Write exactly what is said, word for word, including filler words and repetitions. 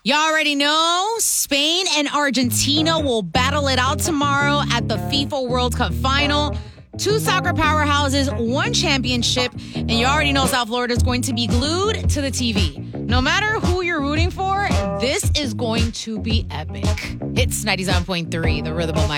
You already know Spain and Argentina will battle it out tomorrow at the FIFA World Cup final. Two soccer powerhouses, one championship, and you already know South Florida is going to be glued to the T V. No matter who you're rooting for, this is going to be epic. It's ninety-seven point three, The Rhythm of Miami.